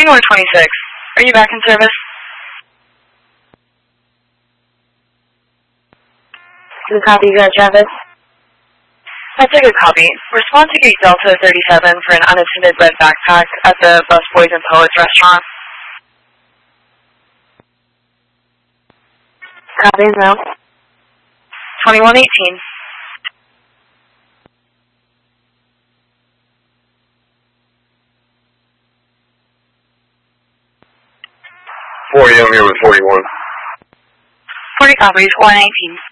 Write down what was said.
Green North 26. Are you back in service? Good copy, you got Travis? That's a good copy. Respond to Gate Delta 37 for an unattended red backpack at the Busboys and Poets restaurant. Copy now. 2118. I'm here with 41. 40 copies, 118.